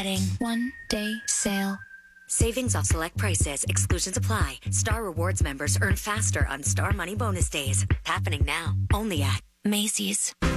Heading 1-day sale. Savings off select prices. Exclusions apply. Star Rewards members earn faster on Star Money Bonus Days. Happening now. Only at Macy's.